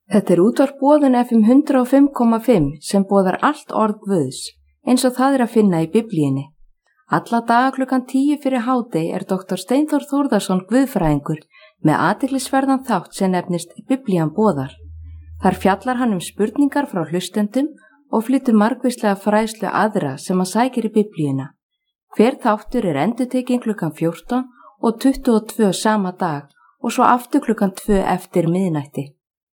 Þetta útvarp Boðun FM 105,5 sem boðar allt orð Guðs, eins og það að finna í Biblíunni. Alla daga klukkan 10 fyrir hádegi Dr. Steinþór Þórðarson guðfræðingur með athyglisverðan þátt sem nefnist Biblían boðar. Þar fjallar hann spurningar frá hlustendum og flytur margvíslega fræðslu aðra sem að sækir í Biblíuna. Hver þáttur endurtekinn klukkan 14 og 22 sama dag og svo aftur klukkan 2 eftir miðnætti.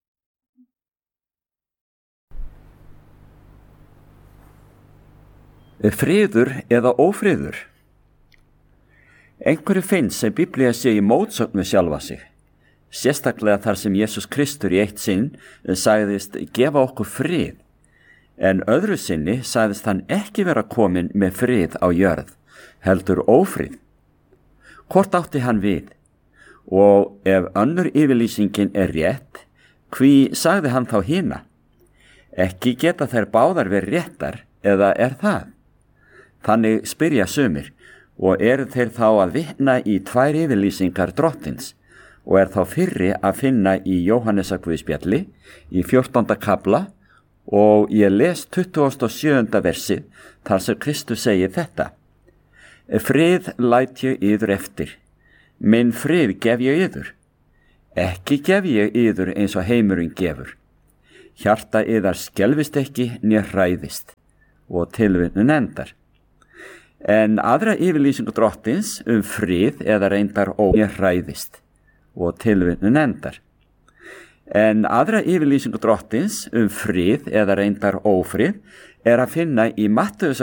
Friður eða ófriður? Einhverju finnst sem Biblía sé í mótsögn við sjálfa sig. Sérstaklega þar sem Jesús Kristur í eitt sinn sagðist gefa okkur frið, en öðru sinni sagðist hann ekki vera kominn með frið á jörð, heldur ófrið. Hvort átti hann við? Og ef önnur yfirlýsingin rétt, hví sagði hann þá hina? Ekki geta þær báðar verið réttar, eða það? Þannig spyrja sumir, og eru þeir þá að vitna í tvær yfirlýsingar drottins, og þá fyrri að finna í Jóhannesarguðspjalli í 14. kafla, og ég les 27. versið þar sem Kristus segir þetta: Frið læt ég yður eftir, minn frið gef ég yður, ekki gef ég yður eins og heimurinn gefur. Hjarta yðar skelfist ekki né hræðist, og tilvitnun endar. En aðra yfirlýsingu drottins frið eða reyndar hræðist, og tilvitnun endar. En aðra yfirlýsingu drottins frið eða reyndar ófrið að finna í Mattheusar